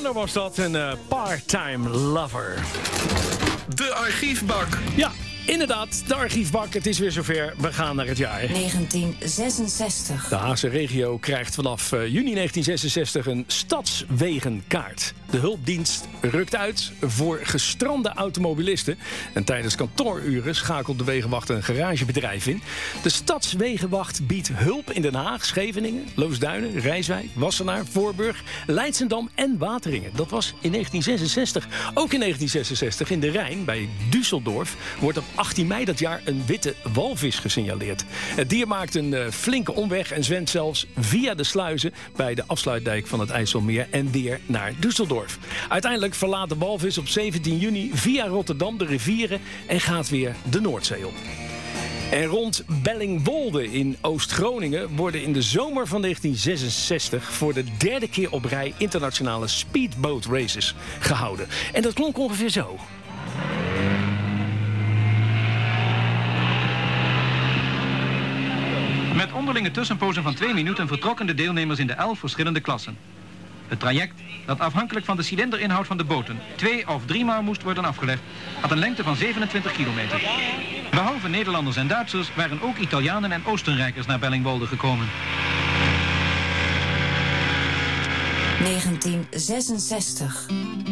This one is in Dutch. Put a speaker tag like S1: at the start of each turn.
S1: Turner was dat, een part-time lover.
S2: De archiefbak.
S1: Ja, inderdaad, de archiefbak. Het is weer zover. We gaan naar het jaar
S3: 1966.
S1: De Haagse regio krijgt vanaf juni 1966 een stadswegenkaart. De hulpdienst rukt uit voor gestrande automobilisten. En tijdens kantooruren schakelt de wegenwacht een garagebedrijf in. De Stadswegenwacht biedt hulp in Den Haag, Scheveningen, Loosduinen, Rijswijk, Wassenaar, Voorburg, Leidschendam en Wateringen. Dat was in 1966. Ook in 1966 in de Rijn, bij Düsseldorf, wordt op 18 mei dat jaar een witte walvis gesignaleerd. Het dier maakt een flinke omweg en zwemt zelfs via de sluizen bij de afsluitdijk van het IJsselmeer en weer naar Düsseldorf. Uiteindelijk verlaat de walvis op 17 juni via Rotterdam de rivieren en gaat weer de Noordzee op. En rond Bellingwolde in Oost-Groningen worden in de zomer van 1966 voor de derde keer op rij internationale speedboat races gehouden. En dat klonk ongeveer zo.
S4: Met onderlinge tussenpozen van 2 minuten vertrokken de deelnemers in de 11 verschillende klassen. Het traject, dat afhankelijk van de cilinderinhoud van de boten 2 of 3 maal moest worden afgelegd, had een lengte van 27 kilometer. Behalve Nederlanders en Duitsers waren ook Italianen en Oostenrijkers naar Bellingwolde gekomen.
S3: 1966.